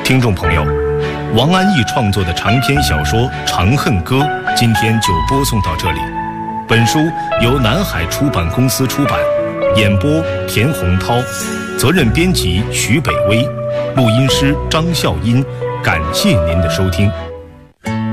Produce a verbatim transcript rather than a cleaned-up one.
听众朋友，王安忆创作的长篇小说《长恨歌》今天就播送到这里。本书由南海出版公司出版，演播田洪涛，责任编辑徐北威，录音师张笑音。感谢您的收听。